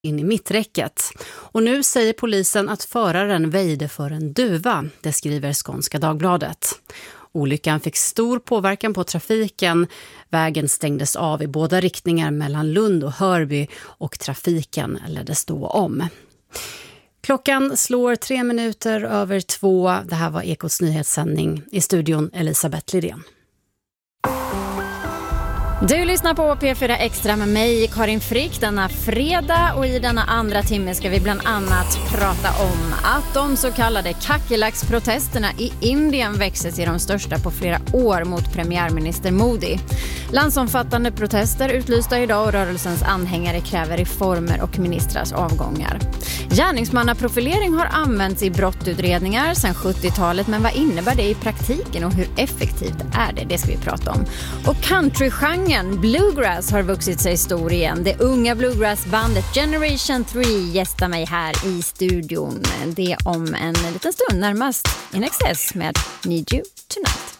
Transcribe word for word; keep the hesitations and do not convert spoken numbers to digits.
in i mitträcket. Och nu säger polisen att föraren väjde för en duva, det skriver Skånska Dagbladet. Olyckan fick stor påverkan på trafiken. Vägen stängdes av i båda riktningar mellan Lund och Hörby och trafiken leddes då om. Klockan slår tre minuter över två. Det här var Ekots nyhetssändning. I studion Elisabeth Lidén. Du lyssnar på P fyra Extra med mig, Karin Frick, denna fredag, och i denna andra timme ska vi bland annat prata om att de så kallade kackerlacksprotesterna i Indien växer till de största på flera år mot premiärminister Modi. Landsomfattande protester utlysta idag och rörelsens anhängare kräver reformer och ministrars avgångar. Gärningsmannaprofilering har använts i brottutredningar sedan sjuttiotalet, men vad innebär det i praktiken och hur effektivt är det? Det ska vi prata om. Och countrygenren bluegrass har vuxit sig stor igen. Det unga bluegrassbandet Generation tre gästar mig här i studion. Det om en liten stund, närmast In Excess med Need You Tonight.